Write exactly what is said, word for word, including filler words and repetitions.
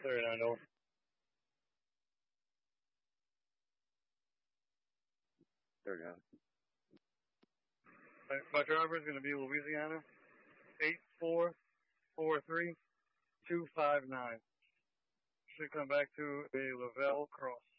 thirty-nine over. thirty-nine. My driver is going to be Louisiana, eight four four three two five nine. Should come back to a Lavelle cross.